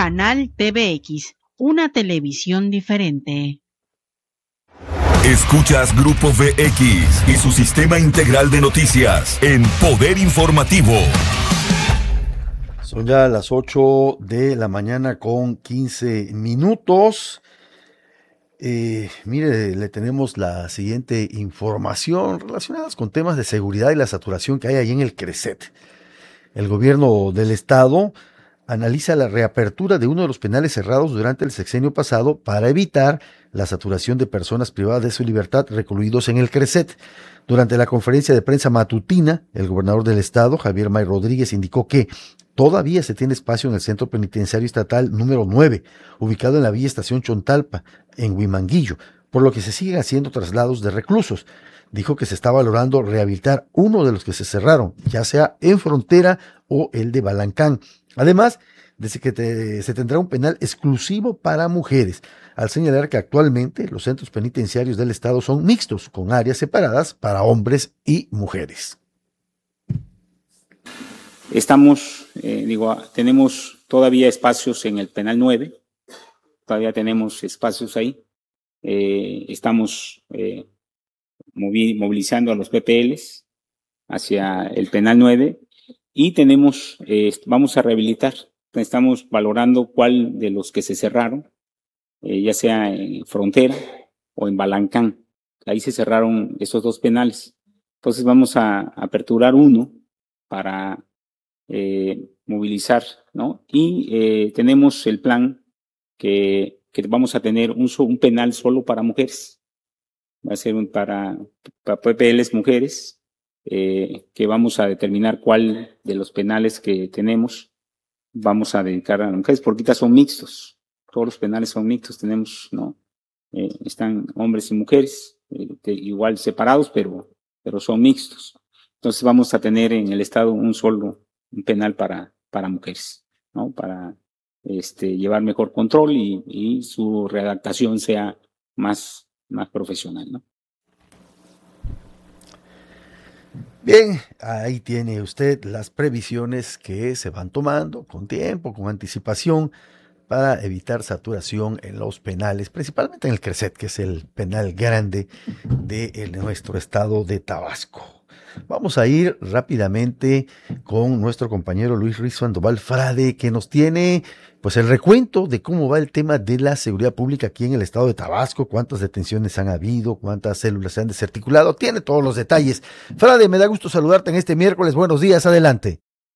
Canal TVX, una televisión diferente. Escuchas Grupo VX y su sistema integral de noticias en Poder Informativo. Son ya las 8 de la mañana con 15 minutos. Mire, le tenemos la siguiente información relacionada con temas de seguridad y la saturación que hay ahí en el CRECET. El gobierno del estado analiza la reapertura de uno de los penales cerrados durante el sexenio pasado para evitar la saturación de personas privadas de su libertad recluidos en el CRECET. Durante la conferencia de prensa matutina, el gobernador del estado, Javier May Rodríguez, indicó que todavía se tiene espacio en el Centro Penitenciario Estatal número 9, ubicado en la Villa Estación Chontalpa, en Huimanguillo, por lo que se siguen haciendo traslados de reclusos. Dijo que se está valorando rehabilitar uno de los que se cerraron, ya sea en Frontera o el de Balancán. Además, dice que se tendrá un penal exclusivo para mujeres, al señalar que actualmente los centros penitenciarios del estado son mixtos, con áreas separadas para hombres y mujeres. Tenemos todavía espacios en el penal 9, todavía tenemos espacios ahí. Estamos movilizando a los PPLs hacia el penal 9 y vamos a rehabilitar. Estamos valorando cuál de los que se cerraron, ya sea en Frontera o en Balancán. Ahí se cerraron esos dos penales. Entonces vamos a aperturar uno para movilizar, ¿no? Y tenemos el plan que vamos a tener un penal solo para mujeres. Va a ser para PPLs mujeres, que vamos a determinar cuál de los penales que tenemos vamos a dedicar a las mujeres, porque ahorita son mixtos. Todos los penales son mixtos, tenemos, ¿no? Están hombres y mujeres, igual separados, pero son mixtos. Entonces vamos a tener en el estado un penal para mujeres, ¿no? Para llevar mejor control y su redactación sea más profesional, ¿no? Bien, ahí tiene usted las previsiones que se van tomando con tiempo, con anticipación, para evitar saturación en los penales, principalmente en el CRECET, que es el penal grande de nuestro estado de Tabasco. Vamos a ir rápidamente con nuestro compañero Luis Ruiz Sandoval Frade, que nos tiene pues el recuento de cómo va el tema de la seguridad pública aquí en el estado de Tabasco, cuántas detenciones han habido, cuántas células se han desarticulado, tiene todos los detalles. Frade, me da gusto saludarte en este miércoles, buenos días, adelante.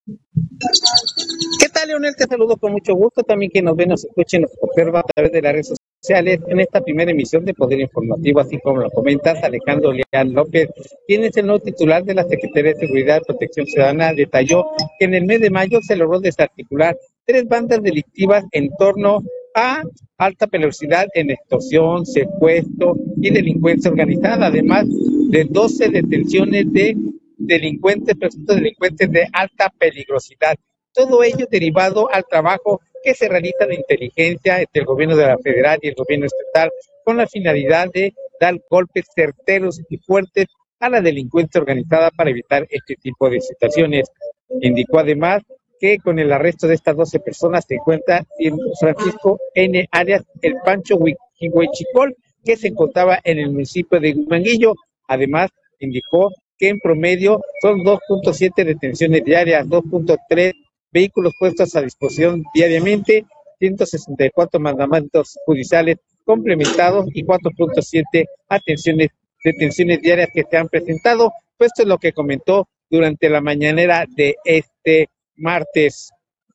¿Qué tal, Leonel? Te saludo con mucho gusto, también quien nos ve, nos escucha y nos observa a través de las redes sociales en esta primera emisión de Poder Informativo, así como lo comentas, Alejandro Leal López, quien es el nuevo titular de la Secretaría de Seguridad y Protección Ciudadana, detalló que en el mes de mayo se logró desarticular 3 bandas delictivas en torno a alta peligrosidad en extorsión, secuestro y delincuencia organizada, además de 12 detenciones de presuntos delincuentes de alta peligrosidad. Todo ello derivado al trabajo que se realiza de inteligencia entre el gobierno de la federal y el gobierno estatal, con la finalidad de dar golpes certeros y fuertes a la delincuencia organizada para evitar este tipo de situaciones. Indicó además que con el arresto de estas 12 personas se encuentra Francisco N. Arias, el Pancho Huichicol, que se encontraba en el municipio de Huimanguillo. Además, indicó que en promedio son 2.7 detenciones diarias, 2.3 vehículos puestos a disposición diariamente, 164 mandamientos judiciales complementados y 4.7 detenciones diarias que se han presentado. Pues esto es lo que comentó durante la mañanera de este martes.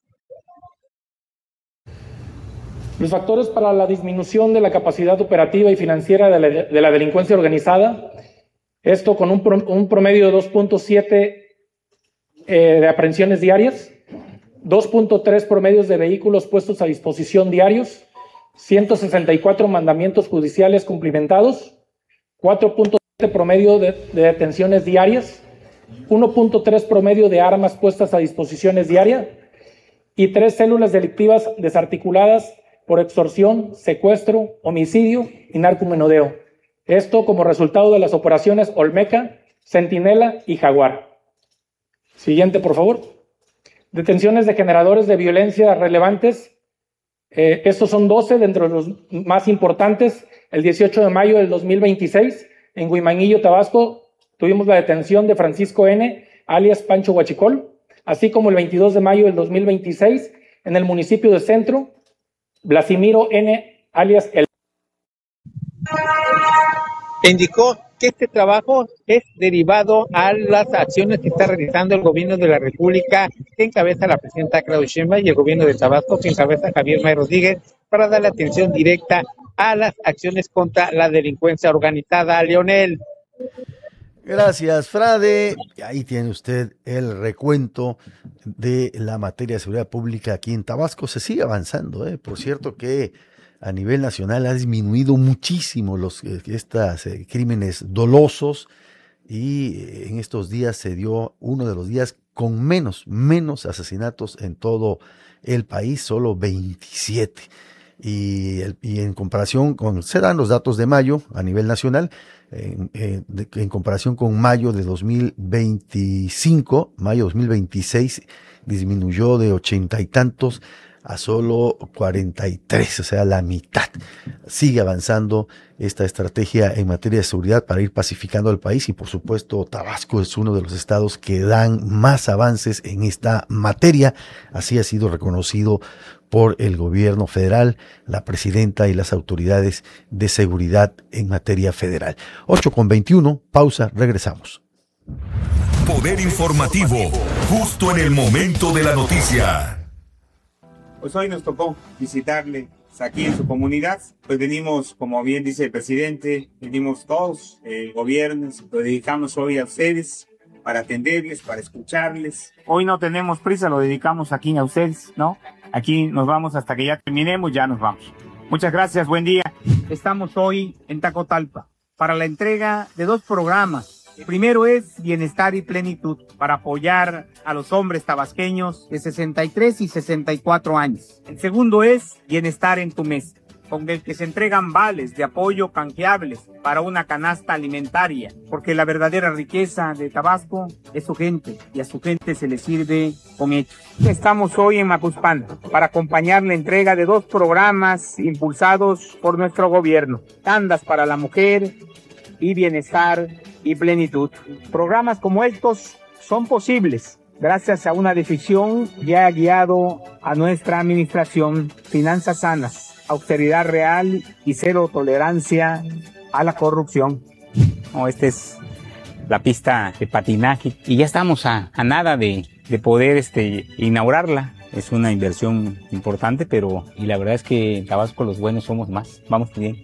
Los factores para la disminución de la capacidad operativa y financiera de la delincuencia organizada, esto con un promedio de 2.7 de aprehensiones diarias, 2.3 promedios de vehículos puestos a disposición diarios, 164 mandamientos judiciales cumplimentados, 4.7 promedio de detenciones diarias, 1.3 promedio de armas puestas a disposiciones diarias y 3 células delictivas desarticuladas por extorsión, secuestro, homicidio y narcomenudeo. Esto como resultado de las operaciones Olmeca, Centinela y Jaguar. Siguiente, por favor. Detenciones de generadores de violencia relevantes Estos son 12 dentro de los más importantes. El 18 de mayo del 2026, en Huimanguillo, Tabasco, tuvimos la detención de Francisco N., alias Pancho Huachicol, así como el 22 de mayo del 2026, en el municipio de Centro, Blasimiro N., alias El. Indicó que este trabajo es derivado a las acciones que está realizando el gobierno de la República, que encabeza la presidenta Claudia Sheinbaum, y el gobierno de Tabasco, que encabeza Javier May Rodríguez, para darle atención directa a las acciones contra la delincuencia organizada. Leonel. Gracias, Frade. Ahí tiene usted el recuento de la materia de seguridad pública aquí en Tabasco. Se sigue avanzando, ¿eh? Por cierto que a nivel nacional ha disminuido muchísimo estos crímenes dolosos, y en estos días se dio uno de los días con menos asesinatos en todo el país, solo 27. Y en comparación con, se dan los datos de mayo a nivel nacional, en comparación con mayo de 2025, mayo 2026, disminuyó de 80 y tantos a solo 43, o sea, la mitad. Sigue avanzando esta estrategia en materia de seguridad para ir pacificando al país, y por supuesto Tabasco es uno de los estados que dan más avances en esta materia. Así ha sido reconocido por el gobierno federal, la presidenta y las autoridades de seguridad en materia federal. 8:21, pausa, regresamos. Poder informativo, justo en el momento de la noticia. Pues hoy nos tocó visitarle aquí en su comunidad. Pues venimos, como bien dice el presidente, venimos todos, el gobierno, lo dedicamos hoy a ustedes para atenderles, para escucharles. Hoy no tenemos prisa, lo dedicamos aquí a ustedes, ¿no? Aquí nos vamos hasta que ya terminemos, ya nos vamos. Muchas gracias, buen día. Estamos hoy en Tacotalpa para la entrega de 2 programas. El primero es Bienestar y Plenitud, para apoyar a los hombres tabasqueños de 63 y 64 años. El segundo es Bienestar en tu mesa, con el que se entregan vales de apoyo canjeables para una canasta alimentaria, porque la verdadera riqueza de Tabasco es su gente, y a su gente se le sirve con hechos. Estamos hoy en Macuspán para acompañar la entrega de 2 programas impulsados por nuestro gobierno: Tandas para la Mujer y Bienestar y Plenitud. Programas como estos son posibles gracias a una decisión que ha guiado a nuestra administración: finanzas sanas, austeridad real y cero tolerancia a la corrupción. Esta es la pista de patinaje y ya estamos a nada de poder inaugurarla. Es una inversión importante, pero y la verdad es que en Tabasco los buenos somos más. Vamos bien.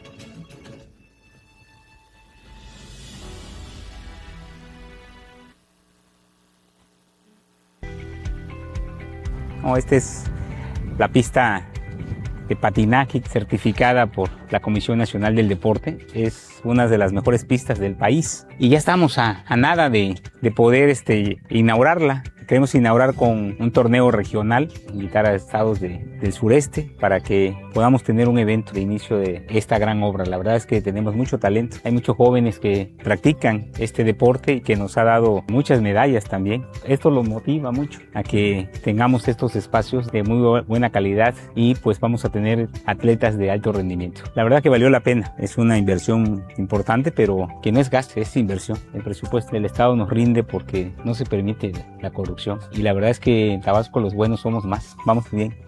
Esta es la pista de patinaje certificada por la Comisión Nacional del Deporte. Es una de las mejores pistas del país y ya estamos a nada de poder inaugurarla. Queremos inaugurar con un torneo regional, invitar a estados del sureste para que podamos tener un evento de inicio de esta gran obra. La verdad es que tenemos mucho talento, hay muchos jóvenes que practican este deporte y que nos ha dado muchas medallas también. Esto los motiva mucho a que tengamos estos espacios de muy buena calidad y pues vamos a tener atletas de alto rendimiento. La verdad que valió la pena, es una inversión importante, pero que no es gasto, es inversión. El presupuesto del Estado nos rinde porque no se permite la corrupción. Y la verdad es que en Tabasco los buenos somos más. Vamos bien.